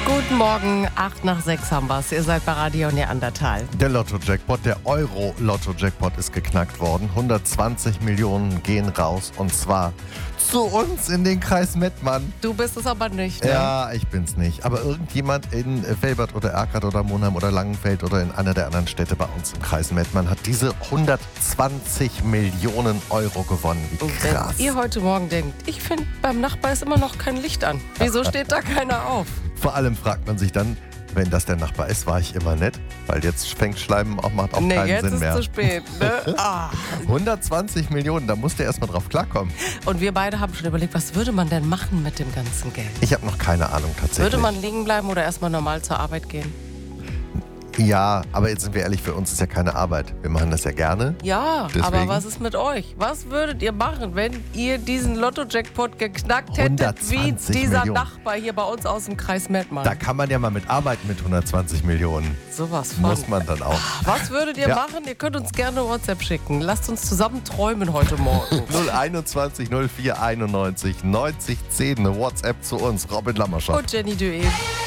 Guten Morgen, 8:06 haben wir's. Ihr seid bei Radio Neandertal. Der Lotto-Jackpot, der Euro-Lotto-Jackpot ist geknackt worden. 120 Millionen gehen raus und zwar zu uns in den Kreis Mettmann. Du bist es aber nicht, ne? Ja, ich bin's nicht. Aber irgendjemand in Velbert oder Erkrath oder Monheim oder Langenfeld oder in einer der anderen Städte bei uns im Kreis Mettmann hat diese 120 Millionen Euro gewonnen. Wie Und krass. wenn ihr heute Morgen denkt, ich finde, beim Nachbar ist immer noch kein Licht an. Wieso steht da keiner auf? Vor allem fragt man sich dann, wenn das der Nachbar ist, war ich immer nett? Weil jetzt fängt Schleimen auch, macht auch Nee, keinen jetzt Sinn ist mehr. zu spät, ne? 120 Millionen, da musst du erst mal drauf klarkommen. Und wir beide haben schon überlegt, was würde man denn machen mit dem ganzen Geld? Ich habe noch keine Ahnung tatsächlich. Würde man liegen bleiben oder erstmal normal zur Arbeit gehen? Ja, aber jetzt sind wir ehrlich, für uns ist ja keine Arbeit. Wir machen das ja gerne. Ja, Deswegen? aber was ist mit euch? Was würdet ihr machen, wenn ihr diesen Lotto-Jackpot geknackt hättet, wie 120 dieser Millionen. Nachbar hier bei uns aus dem Kreis Mettmann? Da kann man ja mal mit arbeiten mit 120 Millionen. Sowas von. Muss man dann auch. Was würdet ihr Ja. machen? Ihr könnt uns gerne WhatsApp schicken. Lasst uns zusammen träumen heute Morgen. 021 04 91 90 10. Eine WhatsApp zu uns. Robin Lammerschott. Und Jenny Dué.